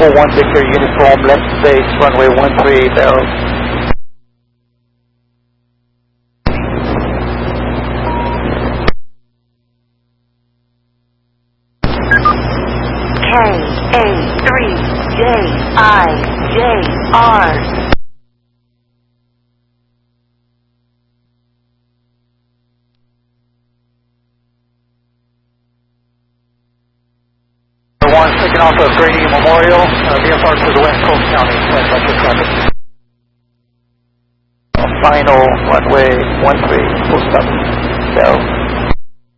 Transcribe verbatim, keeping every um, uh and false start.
Bravo one Victor Uniform, left base, runway one three, barrel. K A three J I J R. One taking off of Grady Memorial, uh, V F R to the West Coast County, West Metro traffic. Final runway one three, full stop, barrel.